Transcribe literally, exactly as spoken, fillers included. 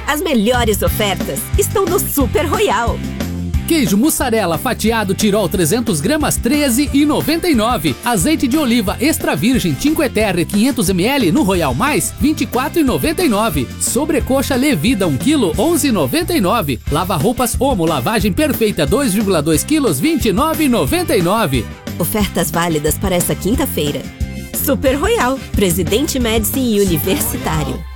As melhores ofertas estão no Super Royal. Queijo mussarela fatiado Tirol trezentos gramas treze reais e noventa e nove centavos. Azeite de oliva extra virgem Cinque Terre quinhentos mililitros no Royal Mais vinte e quatro reais e noventa e nove centavos. Sobrecoxa Levida um quilo onze reais e noventa e nove centavos. Lava roupas Omo lavagem perfeita dois vírgula dois quilos vinte e nove reais e noventa e nove centavos. Ofertas válidas para essa quinta-feira. Super Royal, Presidente Médici e Universitário.